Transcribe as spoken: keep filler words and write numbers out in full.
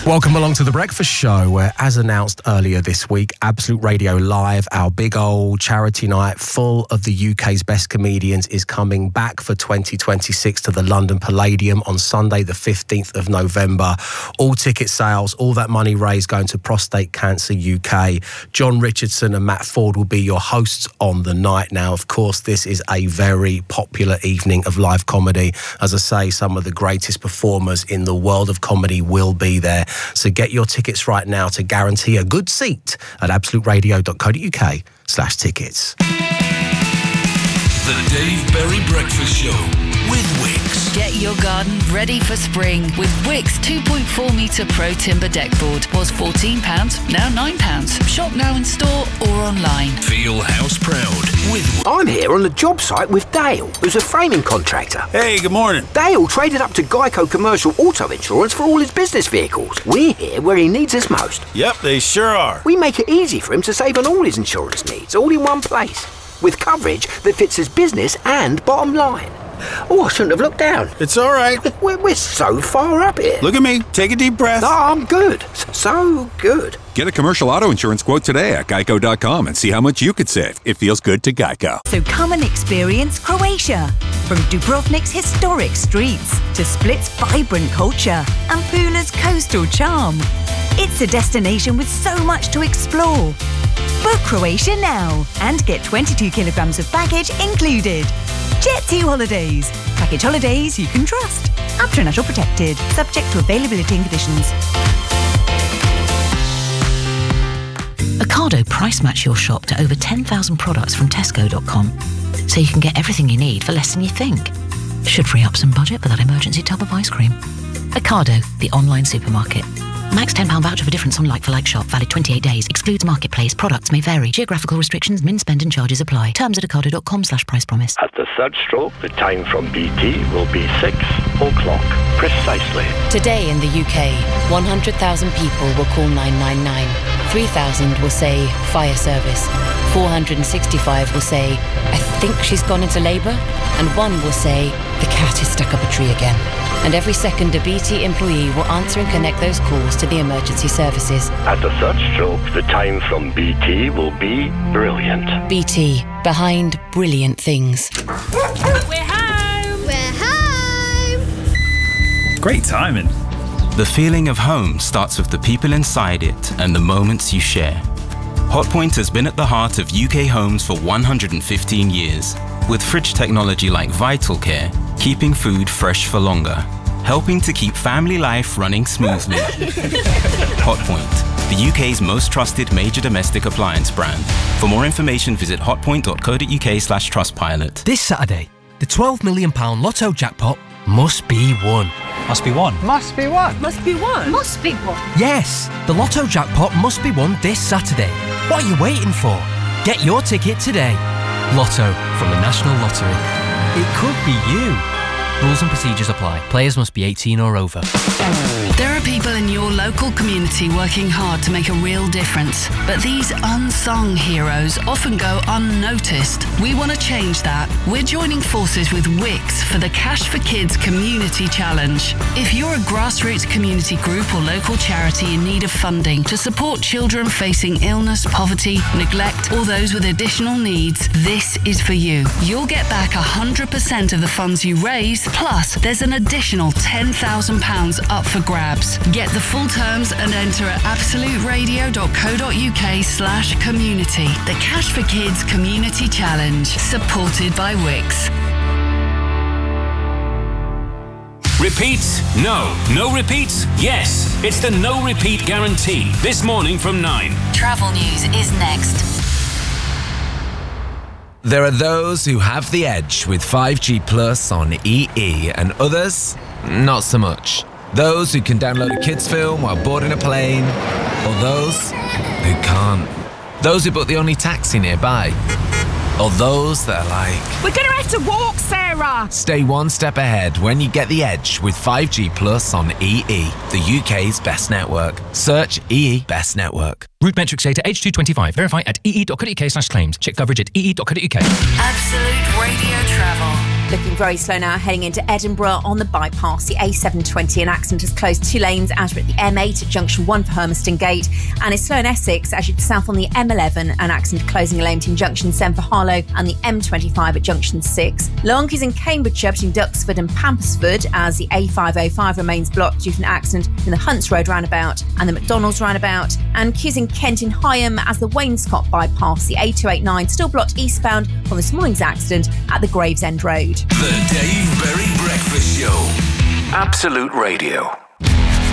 Welcome along to The Breakfast Show, where, as announced earlier this week, Absolute Radio Live, our big old charity night full of the U K's best comedians, is coming back for twenty twenty-six to the London Palladium on Sunday the fifteenth of November. All ticket sales, all that money raised going to Prostate Cancer U K. John Richardson and Matt Ford will be your hosts on the night. Now, of course, this is a very popular evening of live comedy. As I say, some of the greatest performers in the world of comedy will be there. So get your tickets right now to guarantee a good seat at absoluteradio.co.uk slash tickets. The Dave Berry Breakfast Show with Wickes. Get your garden ready for spring with Wickes two point four metre Pro Timber Deck Board. Was fourteen pounds, now nine pounds. Shop now in store or online. Feel house proud with Wickes. I'm here on the job site with Dale, who's a framing contractor. Hey, good morning. Dale traded up to Geico Commercial Auto Insurance for all his business vehicles. We're here where he needs us most. Yep, they sure are. We make it easy for him to save on all his insurance needs, all in one place, with coverage that fits his business and bottom line. Oh, I shouldn't have looked down. It's all right. We're, we're so far up here. Look at me. Take a deep breath. No, I'm good. So good. Get a commercial auto insurance quote today at geico dot com and see how much you could save. It feels good to Geico. So come and experience Croatia. From Dubrovnik's historic streets to Split's vibrant culture and Pula's coastal charm. It's a destination with so much to explore. Book Croatia now and get twenty-two kilograms of baggage included. Jet two Holidays. Package holidays you can trust. Up to national protected. Subject to availability and conditions. Ocado price match your shop to over ten thousand products from tesco dot com, so you can get everything you need for less than you think. Should free up some budget for that emergency tub of ice cream. Ocado, the online supermarket. Max ten pounds voucher for difference on like-for-like shop. Valid twenty-eight days. Excludes marketplace. Products may vary. Geographical restrictions, min spend and charges apply. Terms at ocado dot com slash price promise. At the third stroke, the time from B T will be six o'clock precisely. Today in the U K, one hundred thousand people will call nine nine nine. three thousand will say fire service. four hundred sixty-five will say, I think she's gone into labour. And one will say, the cat is stuck up a tree again. And every second a B T employee will answer and connect those calls to the emergency services. At the third stroke, the time from B T will be brilliant. B T, behind brilliant things. We're home! We're home! Great timing. The feeling of home starts with the people inside it and the moments you share. Hotpoint has been at the heart of U K homes for one hundred fifteen years, with fridge technology like Vital Care, keeping food fresh for longer, helping to keep family life running smoothly. Hotpoint, the U K's most trusted major domestic appliance brand. For more information, visit hotpoint dot co dot uk slash trustpilot. This Saturday, the twelve million pounds Lotto jackpot must be won. Must be won. Must be won. Must be won. Must be won. Yes, the Lotto jackpot must be won this Saturday. What are you waiting for? Get your ticket today. Lotto from the National Lottery. It could be you. Rules and procedures apply. Players must be eighteen or over. There are people in your local community working hard to make a real difference, but these unsung heroes often go unnoticed. We want to change that. We're joining forces with Wickes for the Cash for Kids Community Challenge. If you're a grassroots community group or local charity in need of funding to support children facing illness, poverty, neglect, or those with additional needs, this is for you. You'll get back one hundred percent of the funds you raise, plus there's an additional ten thousand pounds up for grabs. Get the full terms and enter at absoluteradio dot co dot uk slash community. The Cash for Kids Community Challenge, supported by Wickes. Repeats? No. No repeats? Yes. It's the no repeat guarantee. This morning from nine. Travel news is next. There are those who have the edge with five G Plus on E E and others, not so much. Those who can download a kids film while boarding a plane, or those who can't. Those who book the only taxi nearby, or those that are like, we're gonna have to walk, Sarah! Stay one step ahead when you get the edge with five G Plus on E E, the U K's best network. Search E E Best Network. Route metrics data H two twenty-five. Verify at e e dot co dot uk slash claims. Check coverage at e e dot co dot uk. Absolute Radio Travel. Looking very slow now heading into Edinburgh on the bypass. The A seven twenty, an accident has closed two lanes out at the M eight at junction one for Hermiston Gate, and is slow in Essex as you head south on the M eleven, an accident closing a lane between junction seven for Harlow and the M twenty-five at junction six. Long queues in Cambridgeshire between Duxford and Pampersford as the A five oh five remains blocked due to an accident in the Hunts Road roundabout and the McDonald's roundabout, and queues in Kent in Higham as the Wainscott bypass. The A two eighty-nine still blocked eastbound from this morning's accident at the Gravesend Road. The Dave Berry Breakfast Show. Absolute Radio.